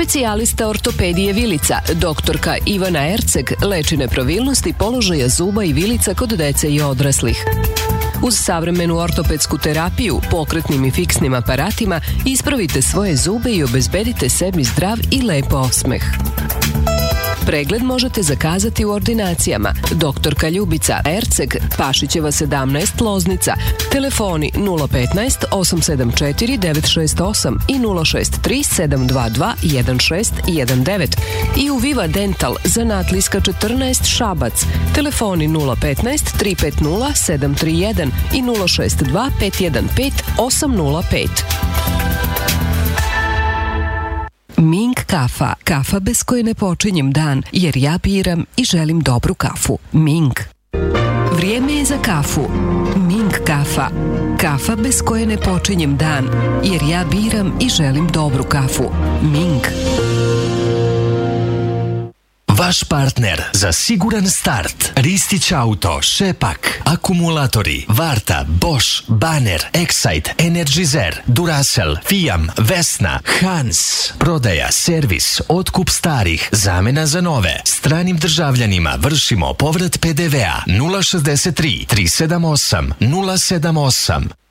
Specijalista ortopedije vilica, doktorka Ivana Erceg, leči nepravilnosti položaja zuba i vilica kod dece i odraslih. Uz savremenu ortopedsku terapiju, pokretnim i fiksnim aparatima, ispravite svoje zube i obezbedite sebi zdrav i lep osmeh. Pregled možete zakazati u ordinacijama. Doktorka Ljubica Erceg, Pašićeva 17, Loznica. Telefoni 015 874 968 i 063 722 1619. I u Viva Dental, Zanatlijska 14, Šabac. Telefoni 015 350 731 i 062 515 805. Ming kafa. Kafa bez koje ne počinjem dan, jer ja biram i želim dobru kafu. Ming. Vrijeme je za kafu. Ming kafa. Kafa bez koje ne počinjem dan, jer ja biram i želim dobru kafu. Ming. Vaš partner za siguran start. Ristić Auto, Šepak, akumulatori, Varta, Bosch, Banner, Excite, Energizer, Duracell, Fiam, Vesna, Hans. Prodaja, servis, otkup starih, zamena za nove. Stranim državljanima vršimo povrat PDV-a 063 378 078.